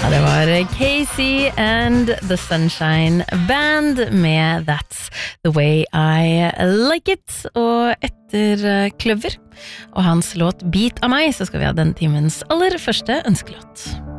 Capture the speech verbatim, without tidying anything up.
det var Casey and The Sunshine Band med That's the Way I Like It. Og etter Kløver og hans låt Beat av meg, så skal vi ha denne timens aller første ønskelåt.